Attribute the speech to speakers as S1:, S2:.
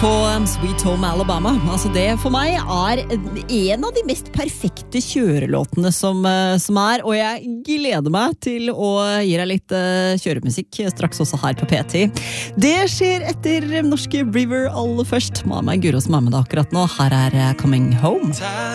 S1: På Sweet Home Alabama. Altså det for meg en av de mest perfekte kjørelåtene som er, og jeg gleder meg til å gi deg litt kjøremusikk straks også her på P10. Det skjer etter norske River aller først. Mamma Guro som med deg akkurat nå. Her Coming Home.